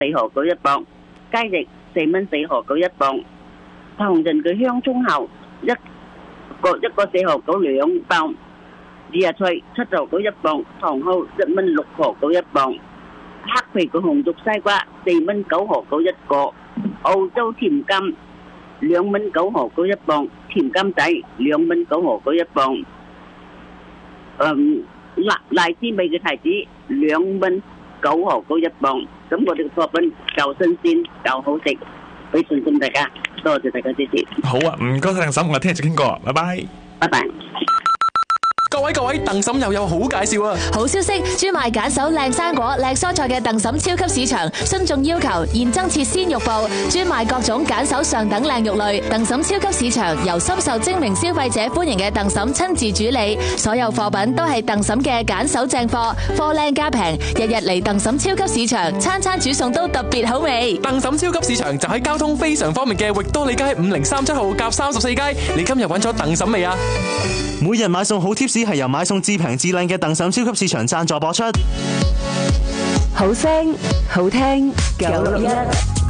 4毫9一磅，雞翼4蚊4毫9一磅，唐人嘅香蔥後一個4毫9兩磅，紫芽菜7毫9一磅，糖蒿1蚊6毫9一磅，黑皮嘅紅肉西瓜4蚊9毫9一個，澳洲甜柑2蚊9毫9一磅，甜柑仔2蚊9毫9一磅，荔枝味嘅提子2蚊9毫9一磅。咁我哋嘅貨品夠新鮮夠好食，俾信心大家，多謝大家支持。 好啊，唔該晒鄧嬸，我聽日再傾過，拜拜。 拜拜。 各位，鄧嬸又有好介紹啊！ 好消息，專賣揀手靚生果、靚蔬菜嘅鄧嬸超級市場，遵眾要求，現增設鮮肉部，專賣各種揀手上等靚肉類。鄧嬸超級市場由深受精明消費者歡迎嘅鄧嬸親自主理，所有貨品都係鄧嬸嘅揀手正貨，貨靚價平，日日嚟鄧嬸超級市場，餐餐煮餸都特別好味。 鄧嬸超級市場就喺交通非常方便嘅域多利街5037號夾34街，你今日揾咗鄧嬸未啊？ 每日買餸好貼士係由買餸至平至靚嘅鄧嬸超級市場贊助播出。 好聲好聽961。